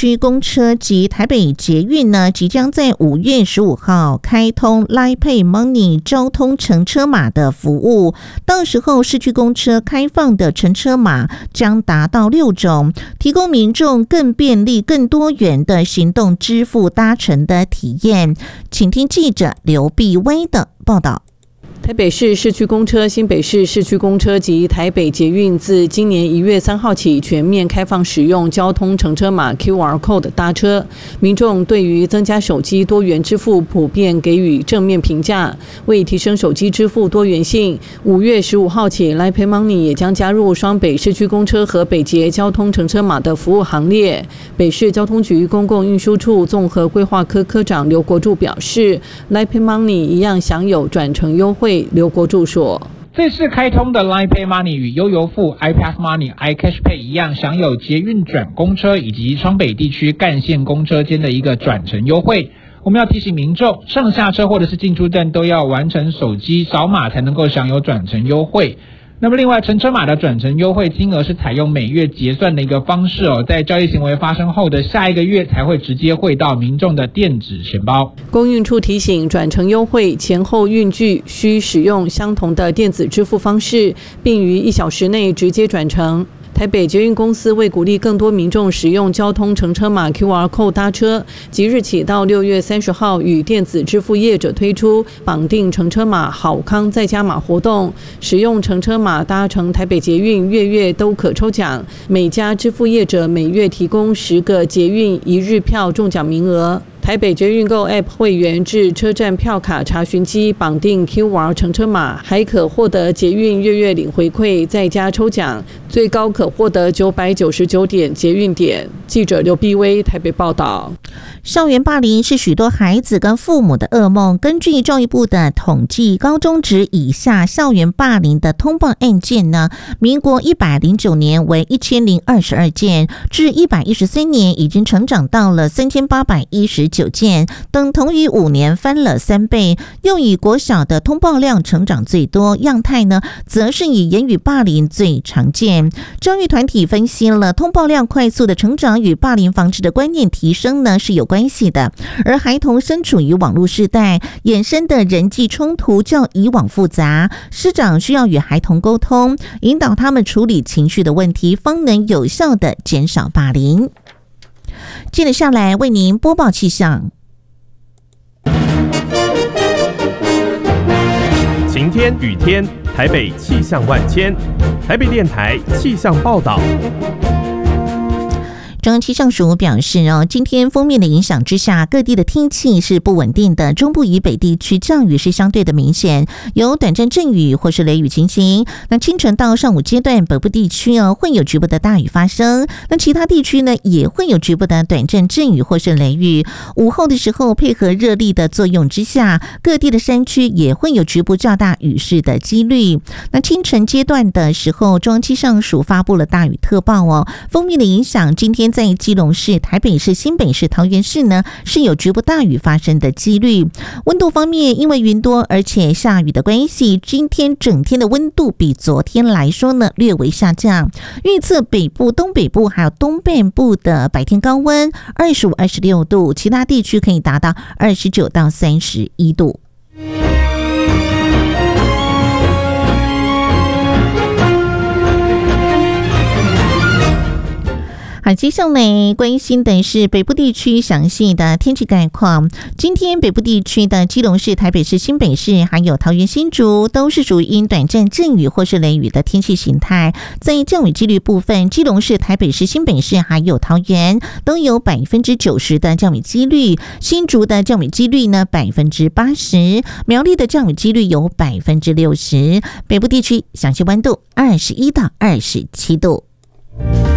区公车及台北捷运呢，即将在5月15号开通 Line Pay Money 交通乘车码的服务。到时候市区公车开放的乘车码将达到6种，提供民众更便利、更多元的行动支付搭乘的体验。请听记者刘碧薇的报道。 台北市市区公车、新北市市区公车及台北捷运自今年1月3号起全面开放使用交通乘车码 QR Code 搭车，民众对于增加手机多元支付普遍给予正面评价。为提升手机支付多元性，5月15号起 Line Pay Money 也将加入双北市区公车和北捷交通乘车码的服务行列。北市交通局公共运输处综合规划科科长刘国柱表示 ，Line Pay Money 一样享有转乘优惠。刘国柱说， 这次开通的 Line Pay Money 与悠游付、iPass Money、iCash Pay 一样，享有捷运转公车以及双北地区干线公车间的一个转乘优惠。我们要提醒民众，上下车或者是进出站都要完成手机扫码才能够享有转乘优惠。那么另外，乘车码的转乘优惠金额是采用每月结算的一个方式在交易行为发生后的下一个月才会直接汇到民众的电子钱包。 公运处提醒，转乘优惠前后运距需使用相同的电子支付方式，并于1小时内直接转乘。台北捷运公司为鼓励更多民众使用交通乘车码 QR Code 搭车，即日起到6月30号与电子支付业者推出绑定乘车码好康再加码活动，使用乘车码搭乘台北捷运月都可抽奖，每家支付业者每月提供10个捷运1日票中奖名额。台北捷运购 App 会员至车站票卡查询机绑定 QR 乘车码，还可获得捷运月领回馈，再加抽奖，最高可获得999点捷运点。记者刘碧薇台北报道。 校园霸凌是许多孩子跟父母的噩梦。根据教育部的统计，高中职以下校园霸凌的通报案件呢，民国109年为1022件，至113年已经成长到了3819件，等同于5年翻了3倍。又以国小的通报量成长最多，样态呢，则是以言语霸凌最常见。教育团体分析了通报量快速的成长与霸凌防治的观念提升呢是有关系的，而孩童身处于网络世代，衍生的人际冲突较以往复杂，师长需要与孩童沟通，引导他们处理情绪的问题，方能有效的减少霸凌。接着下来为您播报气象。 晴天、雨天，台北气象万千。台北电台气象报道。 中央气象署表示今天锋面的影响之下，各地的天气是不稳定的，中部以北地区降雨是相对的明显，有短暂阵雨或是雷雨情形。那清晨到上午阶段，北部地区会有局部的大雨发生，那其他地区呢也会有局部的短暂阵雨或是雷雨。午后的时候，配合热力的作用之下，各地的山区也会有局部较大雨势的几率。那清晨阶段的时候，中央气象署发布了大雨特报锋面的影响，今天在基隆市、台北市、新北市、桃园市呢是有局部大雨发生的几率。温度方面，因为云多而且下雨的关系，今天整天的温度比昨天来说呢略微下降。预测北部、东北部还有东半部的白天高温25、26度，其他地区可以达到29到31度。好，接下来关心的是北部地区详细的天气概况。今天北部地区的基隆市、台北市、新北市还有桃园新竹都是属于因短暂阵雨或是雷雨的天气形态。在降雨几率部分，基隆市、台北市、新北市还有桃园都有90%的降雨几率，新竹的降雨几率呢80%，苗栗的降雨几率有60%。北部地区详细温度21到27度。